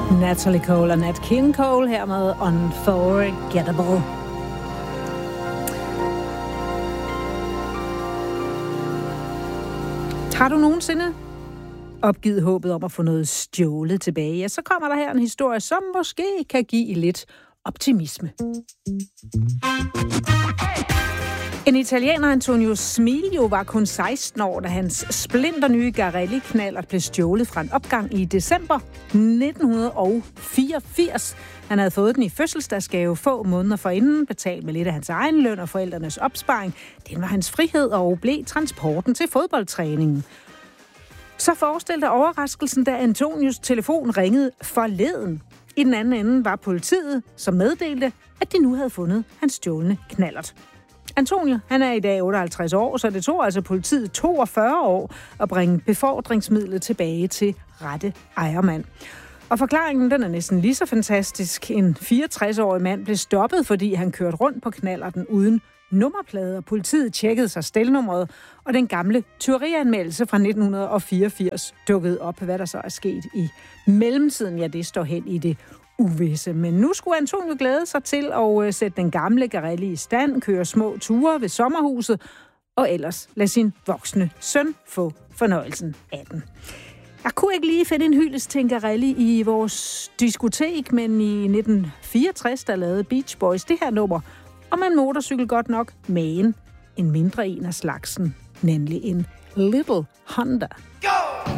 Natalie Cole og Nat King Cole her med Unforgettable. Har du nogensinde opgivet håbet om at få noget stjålet tilbage, ja, så kommer der her en historie, som måske kan give lidt optimisme. En italiener, Antonio Smilio, var kun 16 år, da hans splinternye Garelli-knallert blev stjålet fra en opgang i december 1984. Han havde fået den i fødselsdagsgave få måneder forinden, betalt med lidt af hans egen løn og forældrenes opsparing. Den var hans frihed og blev transporten til fodboldtræningen. Så forestil dig overraskelsen, da Antonios telefon ringede forleden. I den anden ende var politiet, som meddelte, at de nu havde fundet hans stjålne knallert. Antonio, han er i dag 58 år, så det tog altså politiet 42 år at bringe befordringsmidlet tilbage til rette ejermand. Og forklaringen, den er næsten lige så fantastisk. En 64-årig mand blev stoppet, fordi han kørte rundt på knallerten uden nummerplade, og politiet tjekkede sig stelnummeret, og den gamle tyverianmeldelse fra 1984 dukkede op. Hvad der så er sket i mellemtiden, ja, det står hen i det uvisse. Men nu skulle Antonio glæde sig til at sætte den gamle Garelli i stand, køre små ture ved sommerhuset, og ellers lade sin voksne søn få fornøjelsen af den. Jeg kunne ikke lige finde en hyldest til en Garelli i vores diskotek, men i 1964, der lavede Beach Boys det her nummer om en motorcykel godt nok, men en mindre en af slagsen, nemlig en Little Honda.